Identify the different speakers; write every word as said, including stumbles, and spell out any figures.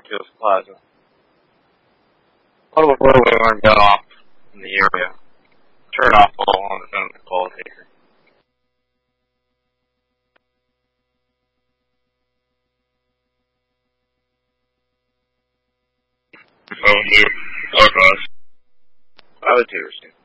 Speaker 1: Kills Plaza. What before we weren't got off in the area. Turn off all on the phone with the call taker. Phone, dude. Talk to us. I would do